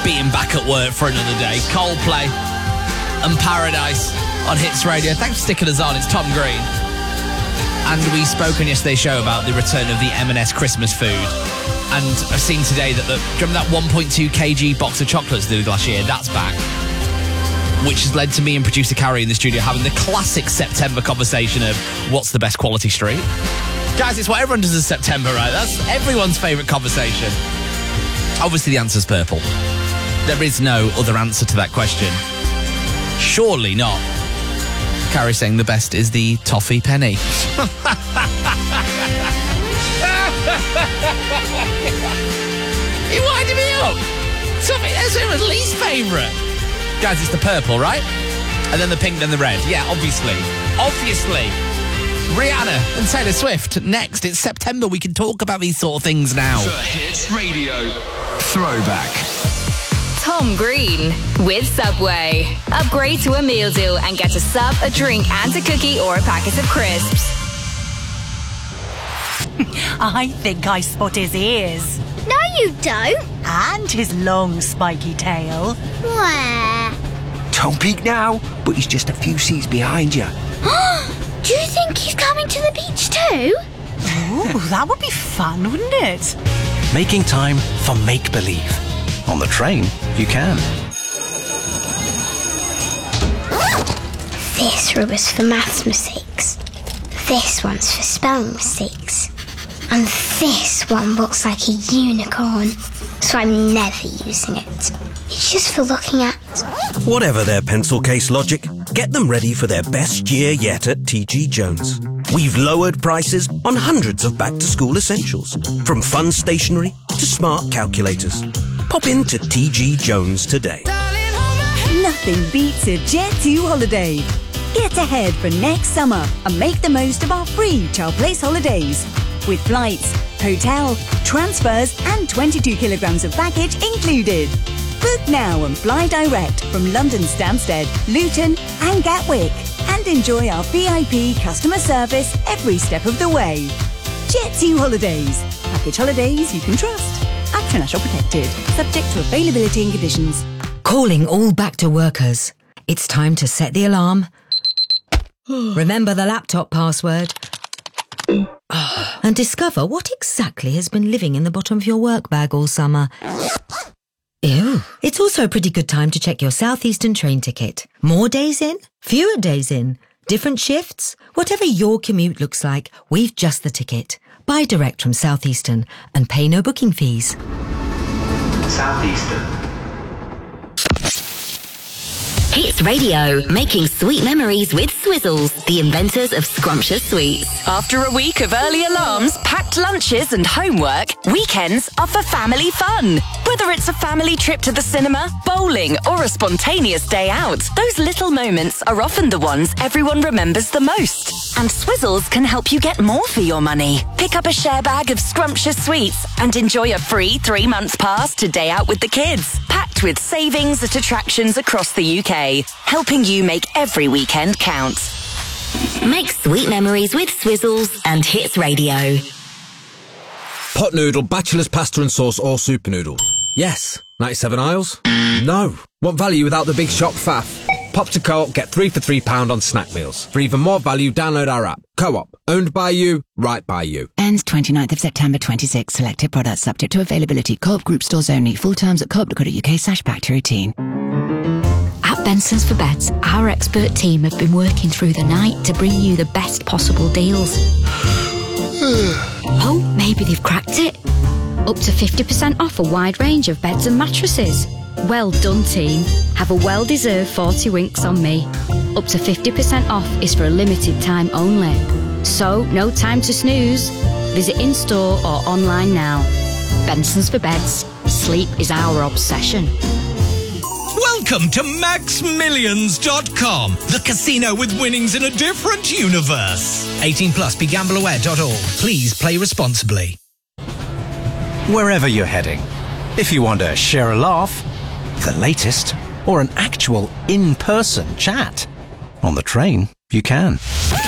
being back at work for another day. Coldplay and Paradise on Hits Radio. Thanks for sticking us on. It's Tom Green. And we spoke on yesterday's show about the return of the M&S Christmas food. And I've seen today that do you remember that 1.2 kg box of chocolates they did last year? That's back. Which has led to me and producer Carrie in the studio having the classic September conversation of what's the best quality street? Guys, it's what everyone does in September, right? That's everyone's favourite conversation. Obviously, the answer's purple. There is no other answer to that question. Surely not. Carrie saying the best is the toffee penny. You winding me up. Toffee, that's my least favourite. Guys, it's the purple, right? And then the pink, then the red. Yeah, obviously. Obviously. Rihanna and Taylor Swift. Next, it's September. We can talk about these sort of things now. The Hits Radio Throwback. Tom Green with Subway. Upgrade to a meal deal and get a sub, a drink and a cookie or a packet of crisps. I think I spot his ears. No, you don't. And his long spiky tail. Where? Don't peek now, but he's just a few seats behind you. Do you think he's coming to the beach too? Ooh, that would be fun, wouldn't it? Making time for make-believe. On the train, you can. This rubber's for maths mistakes. This one's for spelling mistakes. And this one looks like a unicorn. So I'm never using it. It's just for looking at. Whatever their pencil case logic, get them ready for their best year yet at TG Jones. We've lowered prices on hundreds of back-to-school essentials, from fun stationery to smart calculators. Pop into TG Jones today. Nothing beats a Jet2 holiday. Get ahead for next summer and make the most of our free Child Place holidays. With flights, hotel, transfers and 22 kilograms of baggage included. Book now and fly direct from London's Stansted, Luton and Gatwick. And enjoy our VIP customer service every step of the way. Jet2 Holidays. Package holidays you can trust. Abtra National Protected. Subject to availability and conditions. Calling all back to workers. It's time to set the alarm. Remember the laptop password. And discover what exactly has been living in the bottom of your work bag all summer. Ew. It's also a pretty good time to check your Southeastern train ticket. More days in, fewer days in, different shifts. Whatever your commute looks like, we've just the ticket. Buy direct from Southeastern and pay no booking fees. Southeastern. Hits Radio, making sweet memories with Swizzles, the inventors of scrumptious sweets. After a week of early alarms, packed lunches and homework, weekends are for family fun. Whether it's a family trip to the cinema, bowling or a spontaneous day out, those little moments are often the ones everyone remembers the most. And Swizzles can help you get more for your money. Pick up a share bag of scrumptious sweets and enjoy a free 3-month pass to Day Out with the Kids, packed with savings at attractions across the UK, helping you make every weekend count. Make sweet memories with Swizzles and Hits Radio. Pot noodle, bachelor's pasta and sauce or super noodle? Yes. 97 aisles? No. Want value without the big shop faff? Pop to Co-op, get 3 for £3 on snack meals. For even more value, download our app. Co-op. Owned by you, right by you. Ends 29th of September 26. Selected products subject to availability. Co-op group stores only. Full terms at co-op.co.uk/back to routine. At Benson's for Beds, our expert team have been working through the night to bring you the best possible deals. Oh, maybe they've cracked it. Up to 50% off a wide range of beds and mattresses. Well done, team. Have a well-deserved 40 winks on me. Up to 50% off is for a limited time only. So, no time to snooze. Visit in-store or online now. Benson's for Beds. Sleep is our obsession. Welcome to MaxMillions.com, the casino with winnings in a different universe. 18 plus, begambleaware.org. Please play responsibly. Wherever you're heading, if you want to share a laugh, the latest, or an actual in-person chat, on the train, you can.